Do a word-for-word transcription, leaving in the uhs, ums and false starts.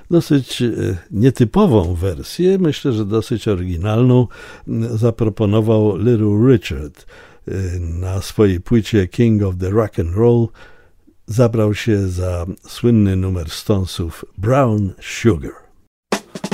dosyć nietypową wersję, myślę, że dosyć oryginalną, zaproponował Little Richard. Na swojej płycie King of the Rock and Roll zabrał się za słynny numer Stonesów Brown Sugar.